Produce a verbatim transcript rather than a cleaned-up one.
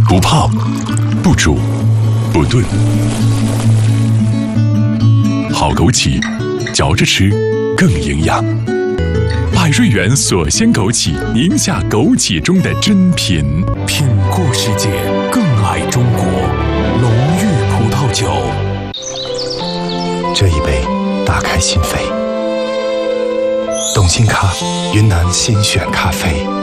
不泡，不煮，不炖，好枸杞，嚼着吃更营养。百瑞园锁鲜枸杞，宁夏枸杞中的珍品。 品过世界，更爱中国。龙玉葡萄酒， 这一杯打开心扉。董卿咖，云南新选咖啡。